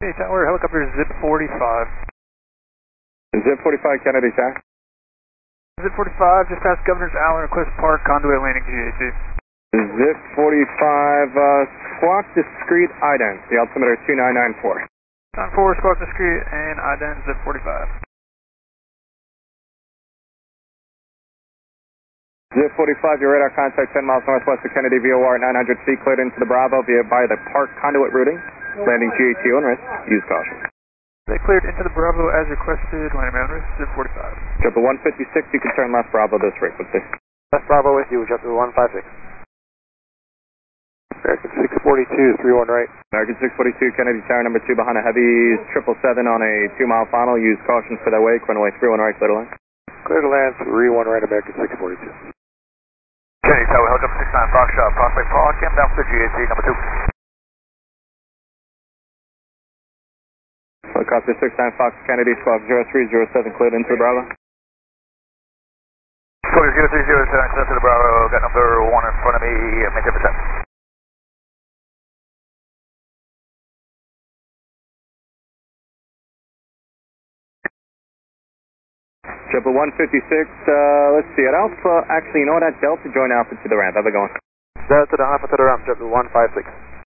Hey, Tower, helicopter zip 45. Zip 45, Kennedy, Tower. Zip 45, just past Governor's Island, Request Park, conduit landing GAT. Zip 45, squawk discrete ident, the altimeter 2994. 94, squawk discrete, and ident zip 45. Zip 45, your radar contact 10 miles northwest of Kennedy, VOR 900 feet, cleared into the Bravo via by the Park conduit routing. Landing GAT on risk, use caution. They cleared into the Bravo as requested, landing on risk, zip 45. Triple 156, you can turn left Bravo this frequency. Left Bravo with you, Triple 156. American 642, 31 right. American 642, Kennedy Tower number 2 behind a heavy 777 on a 2-mile final. Use caution for that wake, runway 31 right, clear to land. Clear to land, 31 right, American 642. Kennedy Tower, helicopter 69 Foxtrot, Prospect Park, came down for GAT number 2. Helicopter 69 Fox Kennedy, squawk 0307, cleared into the Bravo. Squawk 0307, to the Bravo, got number 1 in front of me, maintain percent. Triple 156, let's see, at Alpha, actually, you know what, at Delta, join Alpha to the ramp. How's it going? Delta to Alpha to the ramp, Triple 156.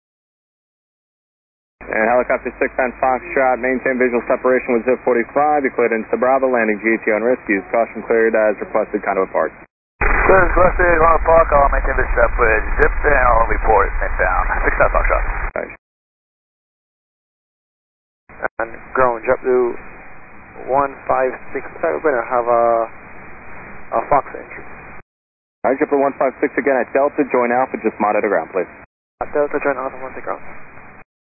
And helicopter 69 Foxtrot, maintain visual separation with zip 45. You cleared into the Bravo, landing GAT on risk. Use caution cleared as requested, conduit park. Clear as requested, conduit park, I'll maintain this step with zip, and I'll report it down. 69 Foxtrot. Right. And ground, JetBlue 156. We're going to have a Fox entry. Alright, Triple 156 again at Delta, join Alpha, just monitor ground, please. At Delta, join Alpha, 1 ground.